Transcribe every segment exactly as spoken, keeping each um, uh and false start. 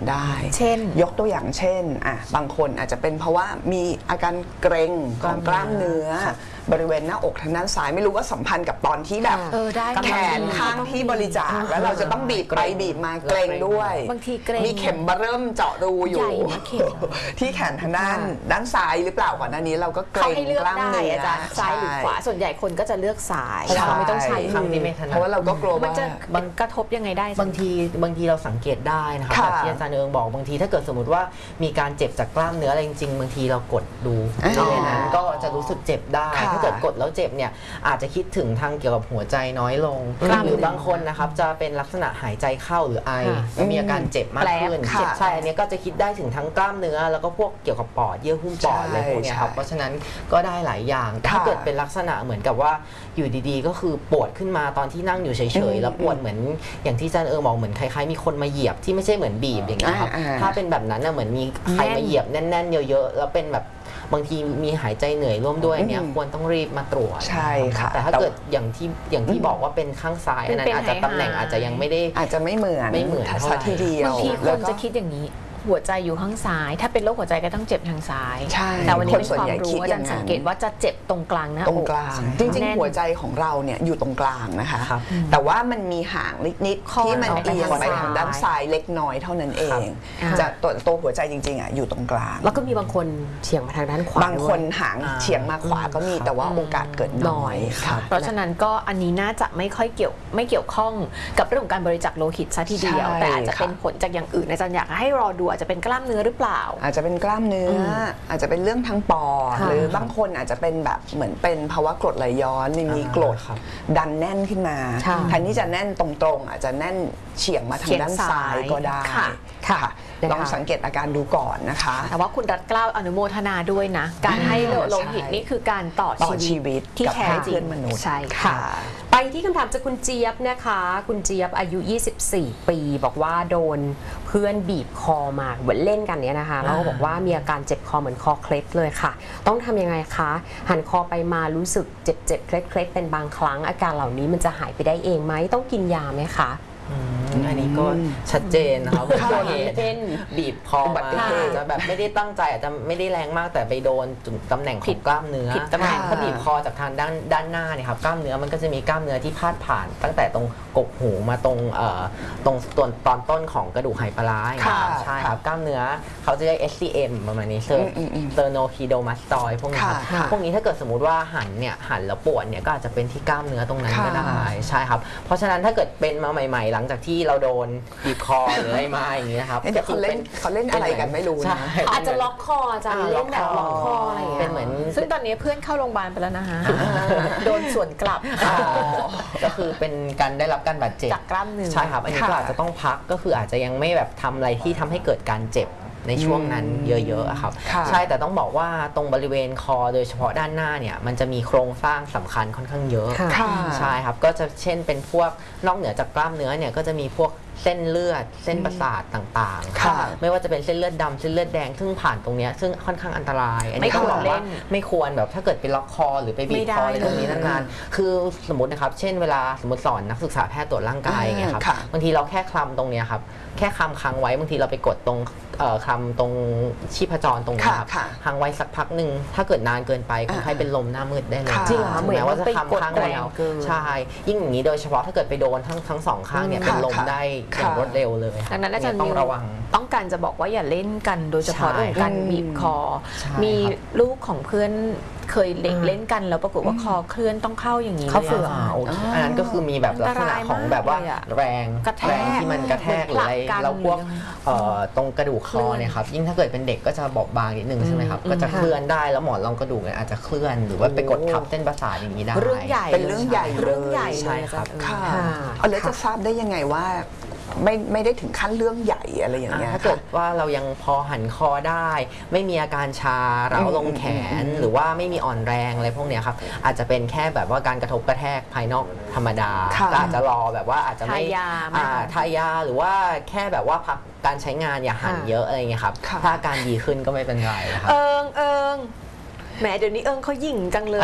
ได้เช่นยกตัวอย่างเช่นอ่ะบางคนอาจจะเป็นเพราะว่ามีอาการเกร็งของกล้ามเนื้อบริเวณหน้าอกทางด้านซ้ายไม่รู้ว่าสัมพันธ์กับตอนที่แบบแขนข้างที่บริจาคแล้วเราจะต้องบีบไปบีบมาเกร็งด้วยบางทีเกร็งมีเข็มเริ่มเจาะรูอยู่ที่แขนทางด้านด้านซ้ายหรือเปล่าก่อนหน้านี้เราก็เกร็งกล้ามเนื้อซ้ายหรือขวาส่วนใหญ่คนก็จะเลือกซ้ายเพราะว่าเราไม่ต้องใช้คำที่ไม่ถนัดเพราะว่าเราก็กลัวมันจะมันกระทบยังไงได้บางทีบางทีเราสังเกตได้นะครับแบบที่อาจารย์เอิงบอกบางทีถ้าเกิดสมมติว่ามีการเจ็บจากกล้ามเนื้ออะไรจริงๆบางทีเรากดดูบริเวณนั้นก็จะรู้สึกเจ็บได้ถ้าเกิดกดแล้วเจ็บเนี่ยอาจจะคิดถึงทางเกี่ยวกับหัวใจน้อยลงหรือบางคนนะครับจะเป็นลักษณะหายใจเข้าหรือไอมีอาการเจ็บมากขึ้นใช่อันนี้ก็จะคิดได้ถึงทั้งกล้ามเนื้อแล้วก็พวกเกี่ยวกับปอดเยื่อหุ้มปอดอะไรพวกนี้ครับเพราะฉะนั้นก็ได้หลายอย่างถ้าเกิดเป็นลักษณะเหมือนกับว่าอยู่ดีๆก็คือปวดขึ้นมาตอนที่นั่งอยู่เฉยๆแล้วปวดเหมือนอย่างที่อาจารย์เอิงบอกเหมือนคล้ายๆมีคนมาเหยียบที่ไม่ใช่เหมือนบีบอย่างนี้ครับถ้าเป็นแบบนั้นเหมือนมีใครมาเหยียบแน่นๆเยอะๆแล้วเป็นแบบบางทีมีหายใจเหนื่อยร่วมด้วยเนี่ยควรต้องรีบมาตรวจใช่ค่ะแต่ถ้าเกิดอย่างที่อย่างที่บอกว่าเป็นข้างซ้ายอันนั้นอาจจะตำแหน่งอาจจะยังไม่ได้อาจจะไม่เหมือนไม่เหมือนสักทีเดียวบางทีคนจะคิดอย่างนี้หัวใจอยู่ข้างซ้ายถ้าเป็นโรคหัวใจก็ต้องเจ็บทางซ้ายแต่วันนี้เป็นความรู้อาจารย์สังเกตว่าจะเจ็บตรงกลางนะตรงกลางจริงๆหัวใจของเราเนี่ยอยู่ตรงกลางนะคะแต่ว่ามันมีหางนิดๆที่มันเอียงไปทางด้านซ้ายเล็กน้อยเท่านั้นเองจะตัวตัวหัวใจจริงๆอ่ะอยู่ตรงกลางแล้วก็มีบางคนเฉียงมาทางด้านขวาบางคนหางเฉียงมาขวาก็มีแต่ว่าโอกาสเกิดน้อยค่ะเพราะฉะนั้นก็อันนี้น่าจะไม่ค่อยเกี่ยวไม่เกี่ยวข้องกับเรื่องของการบริจาคโลหิตซะทีเดียวแต่อาจจะเป็นผลจากอย่างอื่นอาจารย์อยากให้รอดูอาจจะเป็นกล้ามเนื้อหรือเปล่าอาจจะเป็นกล้ามเนื้ออาจจะเป็นเรื่องทางปอดหรือบางคนอาจจะเป็นแบบเหมือนเป็นภาวะกรดไหลย้อนมีกรดดันแน่นขึ้นมาแทนที่จะแน่นตรงๆอาจจะแน่นเฉียงมาทางด้านซ้ายก็ได้ค่ะลองสังเกตอาการดูก่อนนะคะแต่ว่าคุณรัตเกล้าอนุโมทนาด้วยนะการให้โลหิตนี่คือการต่อชีวิตที่แท้จริงมนุษย์ใช่ค่ะไปที่คำถามจากคุณเจี๊ยบนะคะคุณเจี๊ยบอายุยี่สิบสี่ปีบอกว่าโดนเพื่อนบีบคอมาเหมือนเล่นกันเนี้ยนะคะแล้วก็บอกว่ามีอาการเจ็บคอเหมือนคอเคล็ดเลยค่ะต้องทำยังไงคะหันคอไปมารู้สึกเจ็บเจ็บเคล็ดเคล็ดเป็นบางครั้งอาการเหล่านี้มันจะหายไปได้เองไหมต้องกินยาไหมคะอันนี้ก็ชัดเจนนะครับโดนเป็นบีบคอมาจะแบบไม่ได้ตั้งใจอาจจะไม่ได้แรงมากแต่ไปโดนจุดตำแหน่งของกล้ามเนื้อผิดตำแหน่งถ้าบีบคอจากทางด้านด้านหน้าเนี่ยครับกล้ามเนื้อมันก็จะมีกล้ามเนื้อที่พาดผ่านตั้งแต่ตรงกกหูมาตรงเอ่อตรงตอนตอนต้นของกระดูกไหปลาร้าใช่ครับกล้ามเนื้อเขาจะเรียก เอส ซี เอ็ม ประมาณนี้เซอร์เตอร์โนคีโดมาสตอยพวกนี้ครับพวกนี้ถ้าเกิดสมมติว่าหันเนี่ยหันแล้วปวดเนี่ยก็อาจจะเป็นที่กล้ามเนื้อตรงนั้นก็ได้ใช่ครับเพราะฉะนั้นถ้าเกิดเป็นมาใหม่ๆหลังจากที่เราโดนบีบคอหรืออะไรมาอย่างนี้นะครับเดี๋ยวเขาเล่นเขาเล่นอะไรกันไม่รู้นะอาจจะล็อกคออาจารย์เล่นแบบล็อกคออะไรอย่างเงี้ยเป็นเหมือนซึ่งตอนนี้เพื่อนเข้าโรงพยาบาลไปแล้วนะคะโดนส่วนกลับก็คือเป็นการได้รับการบาดเจ็บจากกล้ามเนื้อใช่ครับอันนี้ก็อาจจะต้องพักก็คืออาจจะยังไม่แบบทำอะไรที่ทำให้เกิดการเจ็บในช่วงนั้นเยอะๆครับใช่แต่ต้องบอกว่าตรงบริเวณคอโดยเฉพาะด้านหน้าเนี่ยมันจะมีโครงสร้างสำคัญค่อนข้างเยอะใช่ครับก็จะเช่นเป็นพวกนอกเหนือจากกล้ามเนื้อเนี่ยก็จะมีพวกเส้นเลือดเส้นประสาทต่างๆไม่ว่าจะเป็นเส้นเลือดดำเส้นเลือดแดงซึ่งผ่านตรงนี้ซึ่งค่อนข้างอันตรายอันนี้ต้องบอกว่าไม่ควรแบบถ้าเกิดไปล็อกคอหรือไปบีบคออะไรตรงนี้นานๆคือสมมตินะครับเช่นเวลาสมมติสอนนักศึกษาแพทย์ตรวจร่างกายอย่างเงี้ยครับบางทีเราแค่คลำตรงนี้ครับแค่คลำค้างไว้บางทีเราไปกดตรงคลำตรงชีพจรตรงนี้ครับค้างไว้สักพักหนึ่งถ้าเกิดนานเกินไปคนไข้เป็นลมหน้ามืดได้เลยจริงเหรอเหมือนว่าจะคลำค้างแล้วใช่ยิ่งอย่างนี้โดยเฉพาะถ้าเกิดไปโดนทั้งทั้งสองข้างเนี่ยเป็นลมได้อย่างรวดเร็วเลยดังนั้นอาจารย์ต้องระวังต้องการจะบอกว่าอย่าเล่นกันโดยเฉพาะเรื่องการบีบคอมีลูกของเพื่อนเคยเล่นเล่นกันแล้วปรากฏว่าคอเคลื่อนต้องเข้าอย่างนี้เขาเฟื่องอันนั้นก็คือมีแบบลักษณะของแบบว่าแรงแรงที่มันกระแทกหรืออะไรเราพวกตรงกระดูกคอเนี่ยครับยิ่งถ้าเกิดเป็นเด็กก็จะบอบบางนิดนึงใช่ไหมครับก็จะเคลื่อนได้แล้วหมอนรองกระดูกเนี่ยอาจจะเคลื่อนหรือว่าไปกดทับเส้นประสาทอย่างนี้ได้เรื่องใหญ่เป็นเรื่องใหญ่เรื่องใหญ่ใช่ครับค่ะแล้วจะทราบได้ยังไงว่าไม่ไม่ได้ถึงขั้นเรื่องใหญ่อะไรอย่างเงี้ยถ้าเกิดว่าเรายังพอหันคอได้ไม่มีอาการชาเร้าลงแขนหรือว่าไม่มีอ่อนแรงอะไรพวกเนี้ยครับอาจจะเป็นแค่แบบว่าการกระทบกระแทกภายนอกธรรมดาก็อาจจะรอแบบว่าอาจจะไม่ทายาหรือว่าแค่แบบว่าพักการใช้งานอย่าหันเยอะอะไรเงี้ยครับถ้าอาการดีขึ้นก็ไม่เป็นไรนะครับเอิงเอิงแหมเดี๋ยวนี้เอิงเขาหยิ่งจังเลย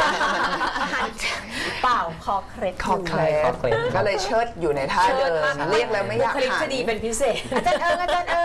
เปล่าคอเคล็ดคอเคล็ดก็เลยเชิดอยู่ในท่าเดิมเรียกแล้วไม่อยากหันคดีเป็นพิเศษอาจารย์เอิงอาจารย์เอิง